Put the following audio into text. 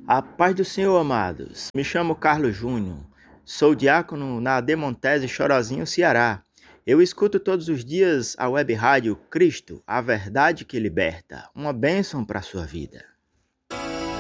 A paz do Senhor, amados. Me chamo Carlos Júnior. Sou diácono na Demontese, Chorozinho, Ceará. Eu escuto todos os dias a web rádio Cristo, a verdade que liberta. Uma bênção para a sua vida.